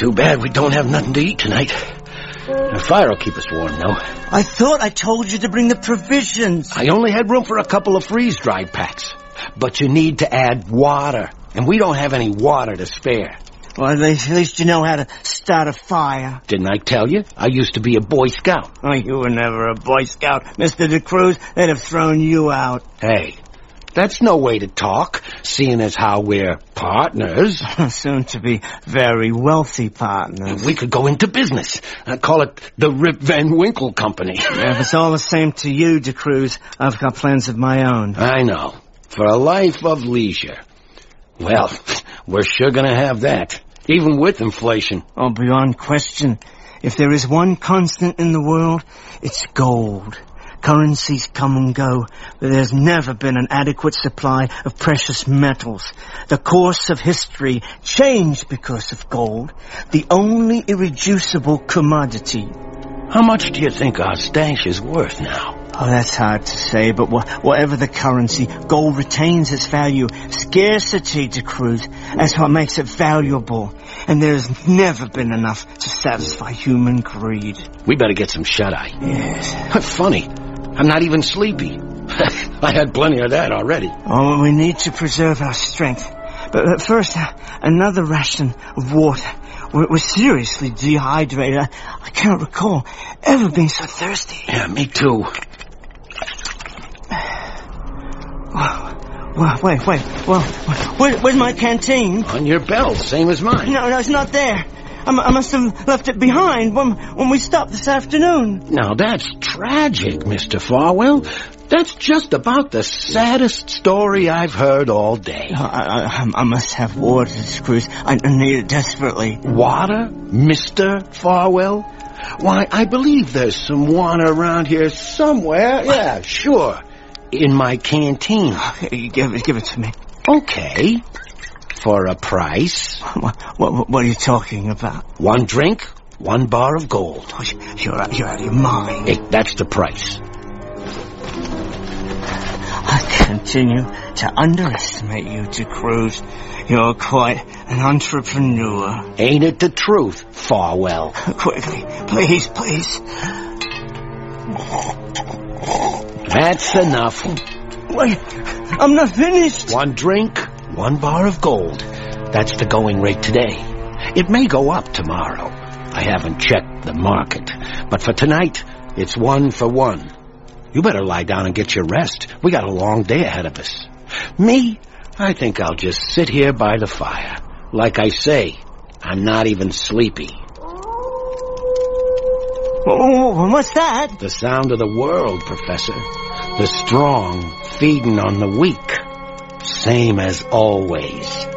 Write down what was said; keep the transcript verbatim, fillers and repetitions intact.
Too bad we don't have nothing to eat tonight. The fire will keep us warm, though. I thought I told you to bring the provisions. I only had room for a couple of freeze-dried packs. But you need to add water, and we don't have any water to spare. Well, at least, at least you know how to start a fire. Didn't I tell you? I used to be a Boy Scout. Oh, you were never a Boy Scout, Mister DeCruz. They'd have thrown you out. Hey, that's no way to talk, seeing as how we're partners. Soon to be very wealthy partners. We could go into business. I'd call it the Rip Van Winkle Company. Yeah, if it's all the same to you, DeCruz, I've got plans of my own. I know. For a life of leisure. Well, we're sure gonna have that, even with inflation. Oh, beyond question. If there is one constant in the world, it's gold. Currencies come and go, but there's never been an adequate supply of precious metals. The course of history changed because of gold, the only irreducible commodity. How much do you think our stash is worth now? Oh, that's hard to say, but wh- whatever the currency, gold retains its value. Scarcity, DeCruz, that's what makes it valuable. And there's never been enough to satisfy human greed. We better get some shut-eye. Yes. Funny, I'm not even sleepy. I had plenty of that already. Oh, we need to preserve our strength. But, but first, uh, another ration of water. We're, we're seriously dehydrated. I, I can't recall ever being so thirsty. Yeah, me too. Well, wait, wait. Well, where, where's my canteen? On your belt, same as mine. No, no, it's not there. I, I must have left it behind when when we stopped this afternoon. Now, that's tragic, Mister Farwell. That's just about the saddest story I've heard all day. I, I, I must have water, DeCruz. I need it desperately. Water, Mister Farwell? Why, I believe there's some water around here somewhere. Yeah, sure. In my canteen. Okay, give it, give it to me. Okay. For a price. What, what, what are you talking about? One drink, one bar of gold. Oh, you're, you're out of your mind. Hey, that's the price. I continue to underestimate you, DeCruz. You're quite an entrepreneur. Ain't it the truth, Farwell? Quickly, please, please. That's enough. Wait, I'm not finished. One drink, one bar of gold. That's the going rate today. It may go up tomorrow. I haven't checked the market. But for tonight, it's one for one. You better lie down and get your rest. We got a long day ahead of us. Me, I think I'll just sit here by the fire. Like I say, I'm not even sleepy. Oh, what's that? The sound of the world, Professor. The strong feeding on the weak. Same as always.